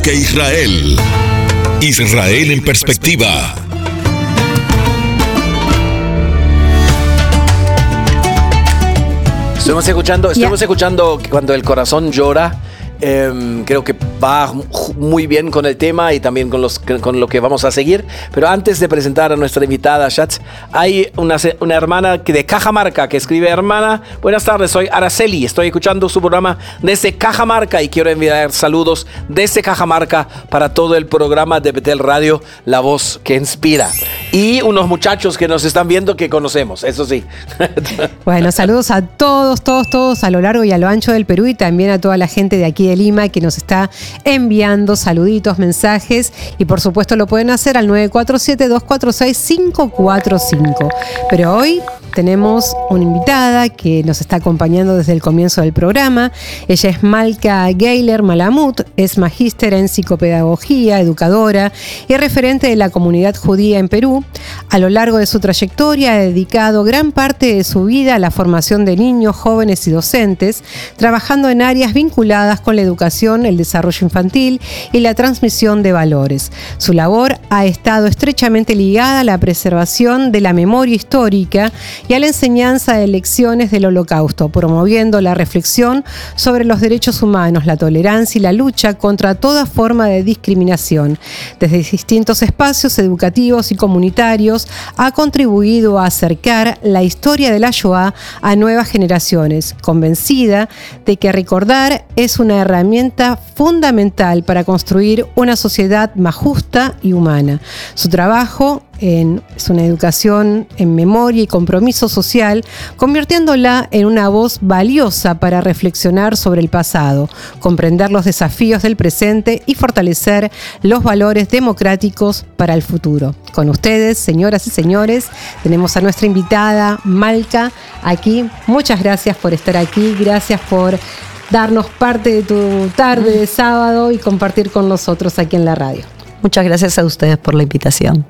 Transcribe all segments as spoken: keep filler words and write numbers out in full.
Que Israel. Israel en perspectiva. Estuvimos escuchando, estuvimos yeah. escuchando Cuando el corazón llora. Eh, creo que va muy bien con el tema y también con, los, con lo que vamos a seguir. Pero antes de presentar a nuestra invitada, Schatz, hay una, una hermana de Cajamarca que escribe: hermana, buenas tardes, soy Araceli, estoy escuchando su programa desde Cajamarca y quiero enviar saludos desde Cajamarca para todo el programa de Betel Radio, La Voz que Inspira. Y unos muchachos que nos están viendo que conocemos, eso sí. Bueno, saludos a todos, todos, todos a lo largo y a lo ancho del Perú y también a toda la gente de aquí de Lima que nos está enviando saluditos, mensajes y por supuesto lo pueden hacer al nueve cuatro siete, dos cuatro seis, cinco cuatro cinco. Pero hoy tenemos una invitada que nos está acompañando desde el comienzo del programa. Ella es Malka Geiler Malamud, es magíster en psicopedagogía, educadora y referente de la comunidad judía en Perú. A lo largo de su trayectoria ha dedicado gran parte de su vida a la formación de niños, jóvenes y docentes, trabajando en áreas vinculadas con la educación, el desarrollo infantil y la transmisión de valores. Su labor ha estado estrechamente ligada a la preservación de la memoria histórica y a la enseñanza de lecciones del Holocausto, promoviendo la reflexión sobre los derechos humanos, la tolerancia y la lucha contra toda forma de discriminación. Desde distintos espacios educativos y comunitarios ha contribuido a acercar la historia de la Shoah a nuevas generaciones, convencida de que recordar es una herramienta fundamental para construir una sociedad más justa y humana. Su trabajo En, es una educación en memoria y compromiso social, convirtiéndola en una voz valiosa para reflexionar sobre el pasado, comprender los desafíos del presente y fortalecer los valores democráticos para el futuro. Con ustedes, señoras y señores, tenemos a nuestra invitada Malka aquí. Muchas gracias por estar aquí, gracias por darnos parte de tu tarde de sábado y compartir con nosotros aquí en la radio. Muchas gracias a ustedes por la invitación.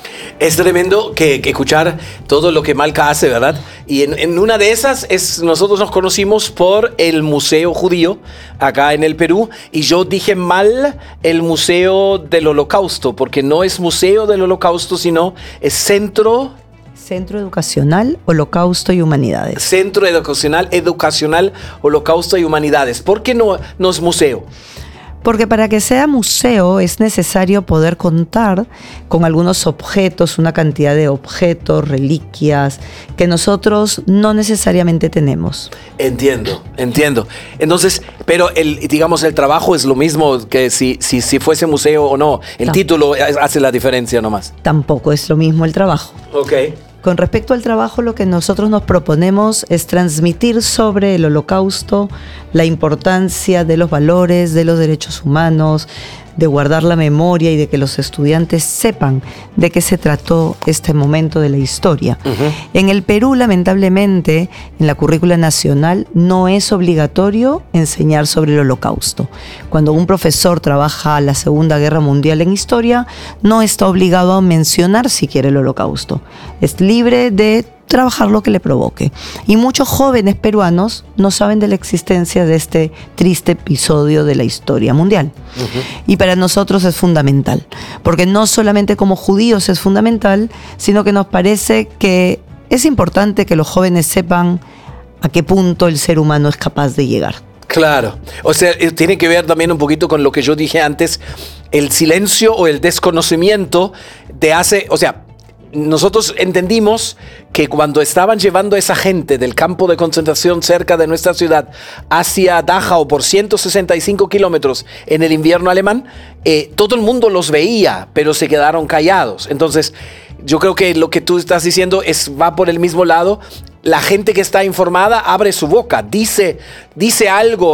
Es tremendo que, que escuchar todo lo que Malka hace, ¿verdad? Y en, en una de esas, es, nosotros nos conocimos por el Museo Judío, acá en el Perú, y yo dije mal el Museo del Holocausto, porque no es Museo del Holocausto, sino es Centro... Centro Educacional, Holocausto y Humanidades. Centro Educacional, Educacional, Holocausto y Humanidades. ¿Por qué no, no es museo? Porque para que sea museo es necesario poder contar con algunos objetos, una cantidad de objetos, reliquias, que nosotros no necesariamente tenemos. Entiendo, entiendo. Entonces, pero el, digamos, el trabajo es lo mismo que si, si, si fuese museo o no. El no. título hace la diferencia nomás. Tampoco es lo mismo el trabajo. Ok. Con respecto al trabajo, lo que nosotros nos proponemos es transmitir sobre el Holocausto la importancia de los valores, de los derechos humanos, de guardar la memoria y de que los estudiantes sepan de qué se trató este momento de la historia. Uh-huh. En el Perú, lamentablemente, en la currícula nacional no es obligatorio enseñar sobre el Holocausto. Cuando un profesor trabaja la Segunda Guerra Mundial en historia, no está obligado a mencionar siquiera el Holocausto. Es libre de trabajar lo que le provoque. Y muchos jóvenes peruanos no saben de la existencia de este triste episodio de la historia mundial. Uh-huh. Y para nosotros es fundamental, porque no solamente como judíos es fundamental, sino que nos parece que es importante que los jóvenes sepan a qué punto el ser humano es capaz de llegar. Claro, o sea, tiene que ver también un poquito con lo que yo dije antes, el silencio o el desconocimiento te hace, o sea, nosotros entendimos que cuando estaban llevando a esa gente del campo de concentración cerca de nuestra ciudad hacia Dachau por ciento sesenta y cinco kilómetros en el invierno alemán, eh, todo el mundo los veía, pero se quedaron callados. Entonces, yo creo que lo que tú estás diciendo es, va por el mismo lado. La gente que está informada abre su boca, dice, dice algo,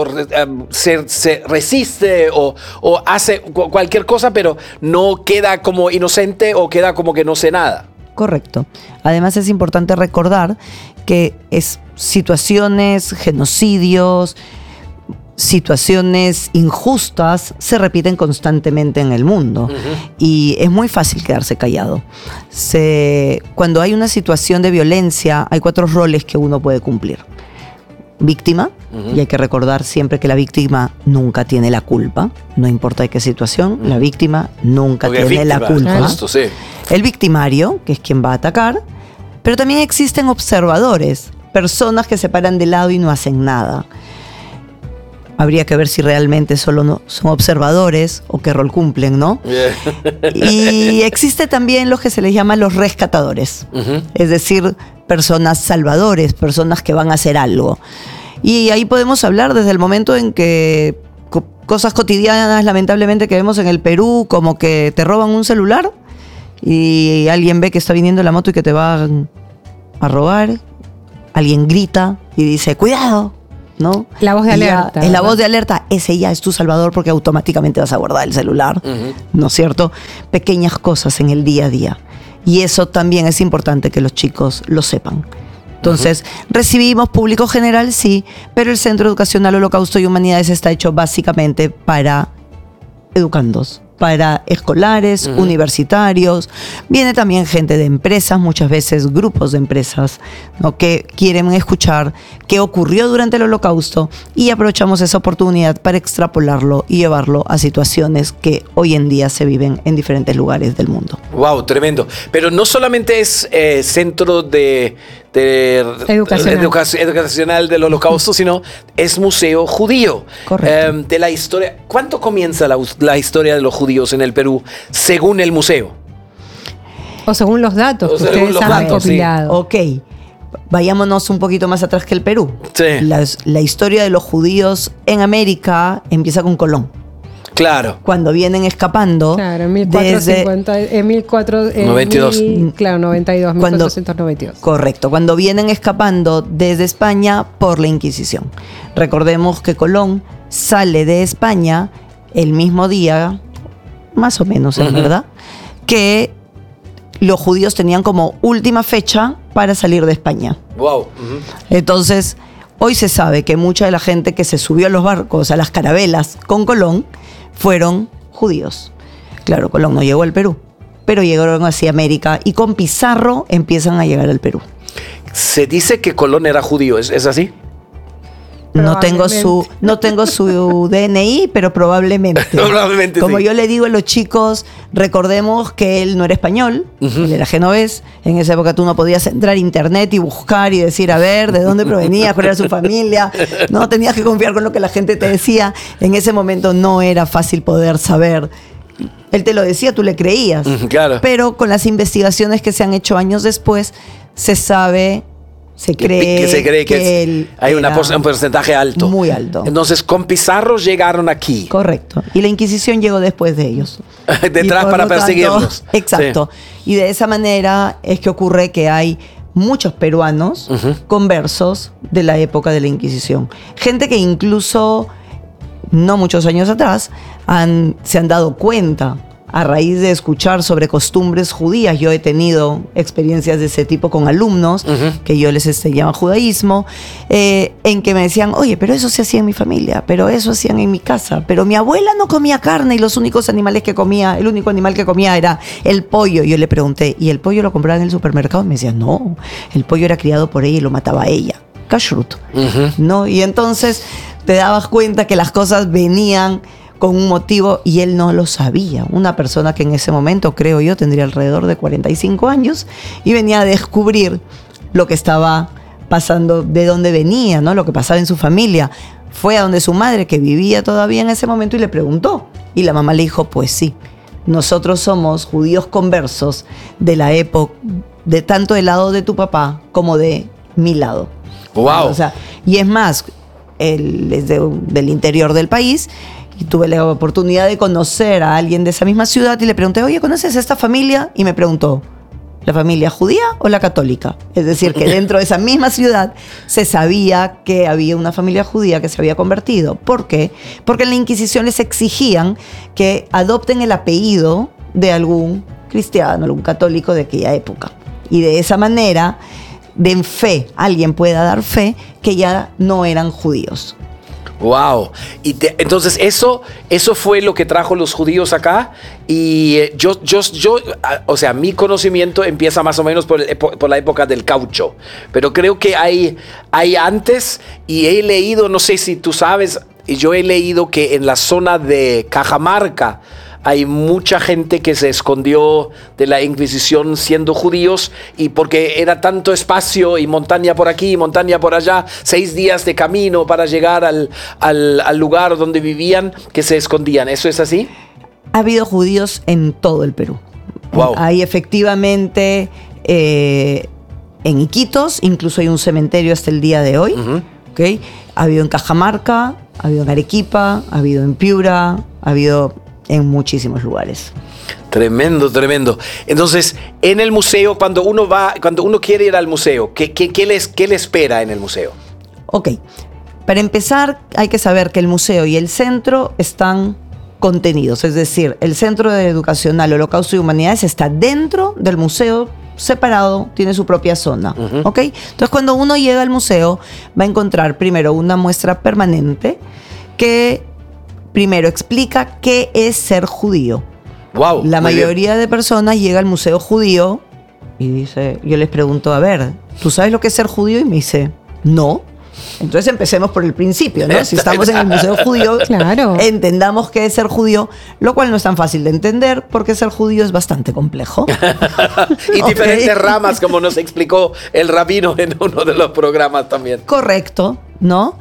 se, se resiste o, o hace cualquier cosa, pero no queda como inocente o queda como que no sé nada. Correcto. Además es importante recordar que es situaciones, genocidios, situaciones injustas se repiten constantemente en el mundo. Uh-huh. Y es muy fácil quedarse callado. Se, cuando hay una situación de violencia, hay cuatro roles que uno puede cumplir. víctima, uh-huh. y hay que recordar siempre que la víctima nunca tiene la culpa, no importa de qué situación, uh-huh. la víctima nunca Porque tiene víctima, la culpa. Justo, sí. El victimario, que es quien va a atacar, pero también existen observadores, personas que se paran de lado y no hacen nada. Habría que ver si realmente solo no son observadores o qué rol cumplen, ¿no? Yeah. Y existe también lo que se les llama los rescatadores, uh-huh. es decir, personas salvadores, personas que van a hacer algo. Y ahí podemos hablar desde el momento en que co- cosas cotidianas, lamentablemente, que vemos en el Perú, como que te roban un celular y alguien ve que está viniendo la moto y que te va a robar, alguien grita y dice, ¡cuidado! ¿No? La voz de alerta. Ya, es la voz de alerta, ese ya es tu salvador porque automáticamente vas a guardar el celular, uh-huh. ¿no es cierto? Pequeñas cosas en el día a día. Y eso también es importante que los chicos lo sepan. Entonces, uh-huh. recibimos público general, sí, pero el Centro Educacional Holocausto y Humanidades está hecho básicamente para educandos, para escolares, uh-huh. universitarios. Viene también gente de empresas, muchas veces grupos de empresas, ¿no? que quieren escuchar qué ocurrió durante el Holocausto y aprovechamos esa oportunidad para extrapolarlo y llevarlo a situaciones que hoy en día se viven en diferentes lugares del mundo. Wow, tremendo. Pero no solamente es eh, centro de, de educacional. Educa- educacional del Holocausto, sino es museo judío. Correcto. Eh, de la historia. ¿Cuánto comienza la, la historia de los judíos en el Perú según el museo? O según los datos O que según ustedes los han datos, recopilado. Ok, vayámonos un poquito más atrás que el Perú. Sí. La, la historia de los judíos en América empieza con Colón. Claro. Cuando vienen escapando. Claro, en mil cuatrocientos cincuenta, en mil cuatrocientos noventa y dos. mil, claro, noventa y dos, mil Cuando, cuatrocientos noventa y dos. Correcto, cuando vienen escapando desde España por la Inquisición. Recordemos que Colón sale de España el mismo día, más o menos, es uh-huh. verdad, que los judíos tenían como última fecha para salir de España. Wow. Uh-huh. Entonces, hoy se sabe que mucha de la gente que se subió a los barcos, a las carabelas con Colón, fueron judíos. Claro, Colón no llegó al Perú, pero llegaron hacia América y con Pizarro empiezan a llegar al Perú. Se dice que Colón era judío, ¿es, es así? No tengo su no tengo su D N I, pero probablemente. Probablemente Como sí. yo le digo a los chicos, recordemos que él no era español, uh-huh. él era genovés. En esa época tú no podías entrar a internet y buscar y decir, a ver, de dónde provenía, cuál era su familia. No, tenías que confiar con lo que la gente te decía. En ese momento no era fácil poder saber. Él te lo decía, tú le creías. Uh-huh, claro. Pero con las investigaciones que se han hecho años después, se sabe... Se cree que, se cree que, que es, hay una, un porcentaje alto. Muy alto. Entonces, con Pizarro llegaron aquí. Correcto. Y la Inquisición llegó después de ellos. Detrás para perseguirlos. Tanto, exacto. Sí. Y de esa manera es que ocurre que hay muchos peruanos uh-huh. conversos de la época de la Inquisición. Gente que incluso, no muchos años atrás, han, se han dado cuenta a raíz de escuchar sobre costumbres judías. Yo he tenido experiencias de ese tipo con alumnos, uh-huh. que yo les este, llamo judaísmo, eh, en que me decían, oye, pero eso se hacía en mi familia, pero eso hacían en mi casa, pero mi abuela no comía carne y los únicos animales que comía, el único animal que comía era el pollo. Yo le pregunté, ¿y el pollo lo compraba en el supermercado? Y me decían, no, el pollo era criado por ella y lo mataba ella. Kashrut, uh-huh. ¿no? Y entonces te dabas cuenta que las cosas venían con un motivo y él no lo sabía. Una persona que en ese momento, creo yo, tendría alrededor de cuarenta y cinco años y venía a descubrir lo que estaba pasando, de dónde venía, ¿no? Lo que pasaba en su familia. Fue a donde su madre, que vivía todavía en ese momento, y le preguntó. Y la mamá le dijo, pues sí, nosotros somos judíos conversos de la época, de tanto del lado de tu papá como de mi lado. Wow. O sea, y es más, él es de, del interior del país. Y tuve la oportunidad de conocer a alguien de esa misma ciudad y le pregunté, oye, ¿conoces a esta familia? Y me preguntó, ¿la familia judía o la católica? Es decir, que dentro de esa misma ciudad se sabía que había una familia judía que se había convertido. ¿Por qué? Porque en la Inquisición les exigían que adopten el apellido de algún cristiano, algún católico de aquella época. Y de esa manera, den fe, alguien pueda dar fe que ya no eran judíos. Wow. Y te, entonces eso, eso fue lo que trajo los judíos acá. Y eh, yo, yo, yo, a- o sea, mi conocimiento empieza más o menos por, el epo- por la época del caucho. Pero creo que hay, hay antes, y he leído, no sé si tú sabes, y yo he leído que en la zona de Cajamarca hay mucha gente que se escondió de la Inquisición siendo judíos, y porque era tanto espacio y montaña por aquí, montaña por allá, seis días de camino para llegar al, al, al lugar donde vivían, que se escondían. ¿Eso es así? Ha habido judíos en todo el Perú. Wow. Hay efectivamente eh, en Iquitos, incluso hay un cementerio hasta el día de hoy. Ujú. ¿Ok? Ha habido en Cajamarca, ha habido en Arequipa, ha habido en Piura, ha habido en muchísimos lugares. Tremendo, tremendo. Entonces, en el museo, cuando uno va, cuando uno quiere ir al museo, ¿qué, qué, qué les, qué le espera en el museo? Ok, para empezar hay que saber que el museo y el centro están contenidos, es decir, el Centro de Educacional Holocausto y Humanidades está dentro del museo, separado, tiene su propia zona. Ujú. ¿Ok? Entonces, cuando uno llega al museo, va a encontrar primero una muestra permanente que primero explica qué es ser judío. Wow. La muy bien. mayoría de personas llega al museo judío y dice, yo les pregunto, a ver, ¿tú sabes lo que es ser judío? Y me dice, no. Entonces empecemos por el principio, ¿no? Si estamos en el museo judío, Claro. entendamos qué es ser judío, lo cual no es tan fácil de entender porque ser judío es bastante complejo. Y Ok. diferentes ramas, como nos explicó el rabino en uno de los programas también. Correcto, ¿no?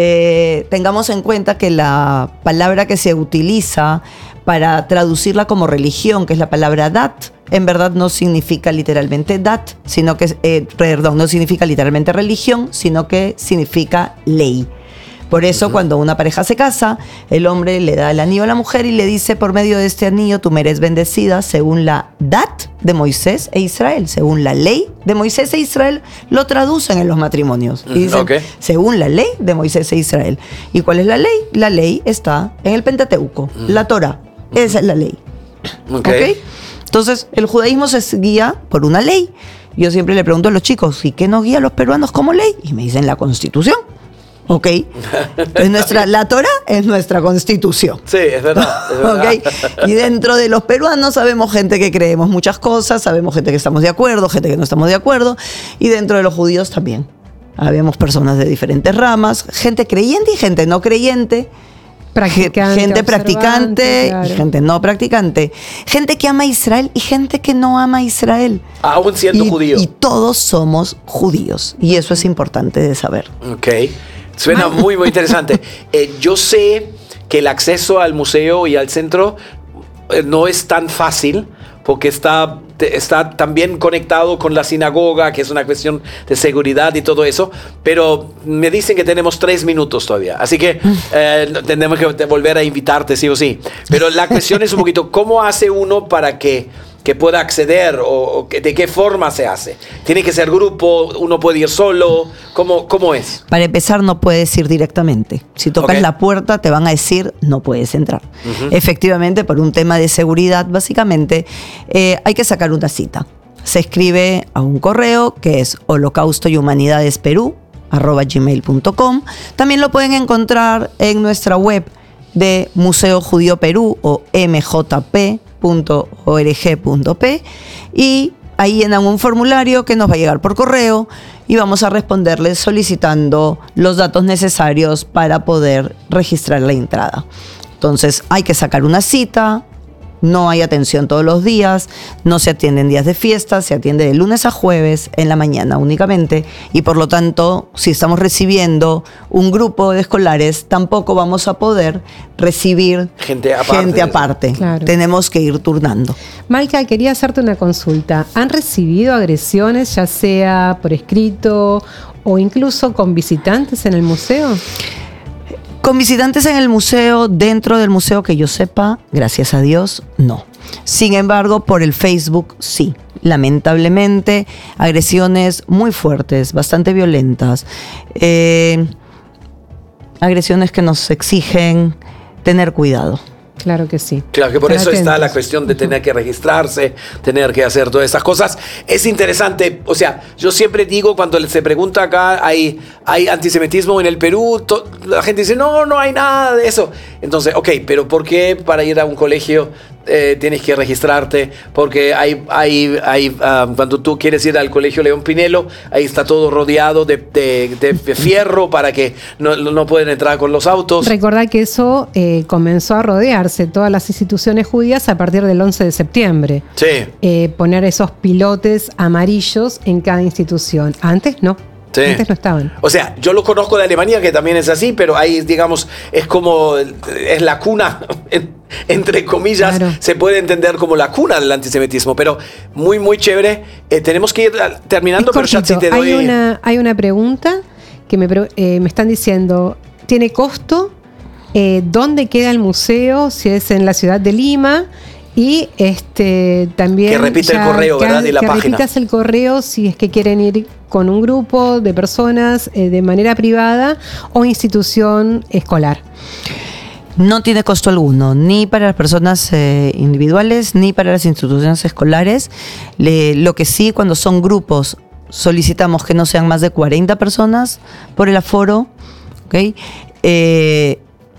Eh, tengamos en cuenta que la palabra que se utiliza para traducirla como religión, que es la palabra dat, en verdad no significa literalmente dat, sino que, eh, perdón, no significa literalmente religión, sino que significa ley. Por eso, uh-huh. cuando una pareja se casa, el hombre le da el anillo a la mujer y le dice, por medio de este anillo tú me eres bendecida según la dat de Moisés e Israel. Según la ley de Moisés e Israel, lo traducen en los matrimonios. Y dicen, Okay. según la ley de Moisés e Israel. ¿Y cuál es la ley? La ley está en el Pentateuco, uh-huh. la Torah. Esa es la ley. Okay. ¿Ok? Entonces, el judaísmo se guía por una ley. Yo siempre le pregunto a los chicos, ¿y qué nos guía a los peruanos como ley? Y me dicen la Constitución. ¿Ok? Entonces, nuestra, la Torah es nuestra Constitución. Sí, es verdad. Es verdad. ¿Ok? Y dentro de los peruanos sabemos gente que creemos muchas cosas, sabemos gente que estamos de acuerdo, gente que no estamos de acuerdo, y dentro de los judíos también. Habemos personas de diferentes ramas, gente creyente y gente no creyente. Practicante, gente practicante claro. y gente no practicante. Gente que ama a Israel y gente que no ama a Israel. Aún siendo y, judío. Y todos somos judíos. Y eso es importante de saber. Ok. Suena muy, muy interesante. Eh, yo sé que el acceso al museo y al centro eh, no es tan fácil porque está, está también conectado con la sinagoga, que es una cuestión de seguridad y todo eso, pero me dicen que tenemos tres minutos todavía, así que eh, tenemos que volver a invitarte sí o sí. Pero la cuestión es un poquito, ¿cómo hace uno para que, que pueda acceder o, o que, de qué forma se hace? ¿Tiene que ser grupo? ¿Uno puede ir solo? ¿Cómo, cómo es? Para empezar, no puedes ir directamente. Si tocas Ok. la puerta, te van a decir, no puedes entrar. Ujú. Efectivamente, por un tema de seguridad, básicamente, eh, hay que sacar una cita. Se escribe a un correo que es holocausto y humanidades perú arroba gmail punto com. También lo pueden encontrar en nuestra web de Museo Judío Perú o m j p punto org punto p y ahí llenan un formulario que nos va a llegar por correo y vamos a responderles solicitando los datos necesarios para poder registrar la entrada. Entonces hay que sacar una cita, no hay atención todos los días, no se atienden días de fiesta, se atiende de lunes a jueves en la mañana únicamente y por lo tanto si estamos recibiendo un grupo de escolares tampoco vamos a poder recibir Gente aparte. gente aparte. Claro. Tenemos que ir turnando. Maika, quería hacerte una consulta. ¿Han recibido agresiones, ya sea por escrito o incluso con visitantes en el museo? Con visitantes en el museo, dentro del museo que yo sepa, gracias a Dios, no. Sin embargo, por el Facebook, sí. Lamentablemente, agresiones muy fuertes, bastante violentas. Eh, agresiones que nos exigen tener cuidado. Claro que sí. Claro que por Estén eso está atentos. la cuestión de tener que registrarse, tener que hacer todas esas cosas. Es interesante, o sea, yo siempre digo cuando se pregunta acá, ¿hay, hay antisemitismo en el Perú? To- la gente dice, no, no hay nada de eso. Entonces, ok, pero ¿por qué para ir a un colegio eh, tienes que registrarte? Porque hay, hay, hay uh, cuando tú quieres ir al colegio León Pinelo, ahí está todo rodeado de, de, de fierro para que no, no pueden entrar con los autos. Recordad que eso eh, comenzó a rodearse todas las instituciones judías a partir del once de septiembre. Sí. Eh, poner esos pilotes amarillos en cada institución. Antes no. Sí. Antes no estaban. O sea, yo lo conozco de Alemania, que también es así, pero ahí, digamos, es como, es la cuna, entre comillas, Claro. se puede entender como la cuna del antisemitismo, pero muy, muy chévere. Eh, tenemos que ir terminando, Es pero ya cortito. sí te doy... hay, una, hay una pregunta que me, pre- eh, me están diciendo, ¿tiene costo? Eh, ¿Dónde queda el museo? Si es en la ciudad de Lima. Y este también... Que repita el correo, que, ¿verdad? Y la que página. repitas el correo si es que quieren ir con un grupo de personas eh, de manera privada o institución escolar. No tiene costo alguno, ni para las personas eh, individuales, ni para las instituciones escolares. Le- lo que sí, cuando son grupos, solicitamos que no sean más de cuarenta personas por el aforo. ¿Ok? Eh,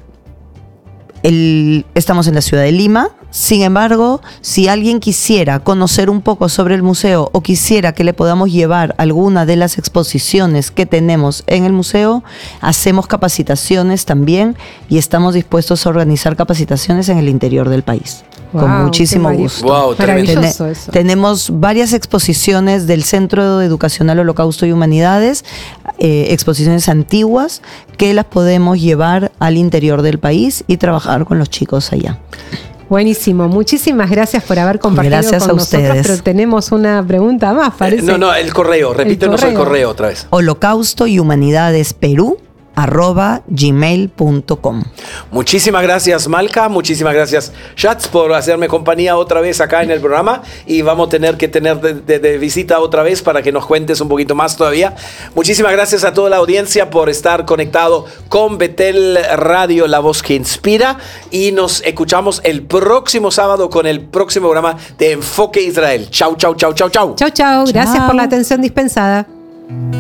el- estamos en la ciudad de Lima. Sin embargo, si alguien quisiera conocer un poco sobre el museo o quisiera que le podamos llevar alguna de las exposiciones que tenemos en el museo, hacemos capacitaciones también y estamos dispuestos a organizar capacitaciones en el interior del país. Wow, con muchísimo qué marav- gusto. Wow, tremendo. Maravilloso Tene- eso. Tenemos varias exposiciones del Centro Educacional Holocausto y Humanidades, eh, exposiciones antiguas que las podemos llevar al interior del país y trabajar con los chicos allá. Buenísimo, muchísimas gracias por haber compartido Gracias con a nosotros, ustedes. pero tenemos una pregunta más, parece. Eh, no, no, el correo, repítenos el correo. correo otra vez. Holocausto y Humanidades Perú arroba gmail punto com. Muchísimas gracias, Malca. Muchísimas gracias, Schatz, por hacerme compañía otra vez acá en el programa. Y vamos a tener que tener de, de- de visita otra vez para que nos cuentes un poquito más todavía. Muchísimas gracias a toda la audiencia por estar conectado con Betel Radio, la voz que inspira. Y nos escuchamos el próximo sábado con el próximo programa de Enfoque Israel. Chau, chau, chau, chau, chau. Chau, chau, gracias Chau. por la atención dispensada.